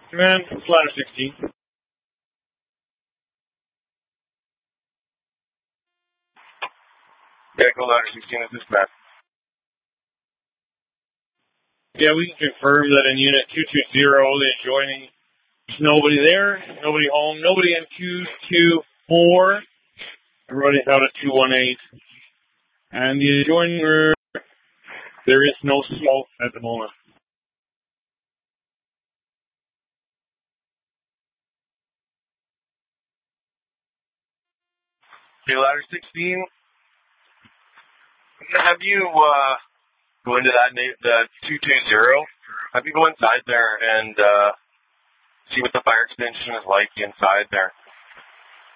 Command, it's ladder 16. Echo ladder 16 is this map. Yeah, we can confirm that in unit 220, the adjoining, there's nobody there, nobody home, nobody in 224. Everybody's out at 218. And the adjoining room, there is no smoke at the moment. Okay, ladder 16. Have you go into the 220? Have you go inside there and see what the fire extension is like inside there?